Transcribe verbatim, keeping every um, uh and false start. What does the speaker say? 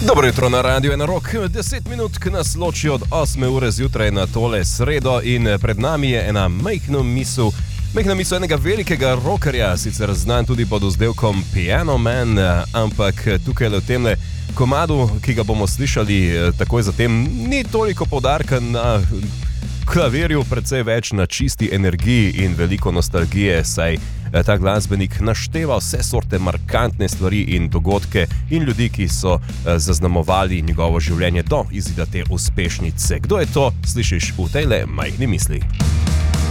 Dobro jutro na Radio ena Rock. Deset minut nas loči od osme ure zjutraj na tole sredo in pred nami je ena majhna misel, majhna misel enega velikega rockerja, sicer znan tudi pod vzdevkom Piano Man, ampak tukaj v temle komadu, ki ga bomo slišali takoj zatem, ni toliko poudarka na klavirju, precej več na čisti energiji in veliko nostalgije, saj ta glasbenik našteva vse sorte markantne stvari in dogodke in ljudi, ki so zaznamovali njegovo življenje do izida te uspešnice. Kdo je to, slišiš v tejle majhni misli.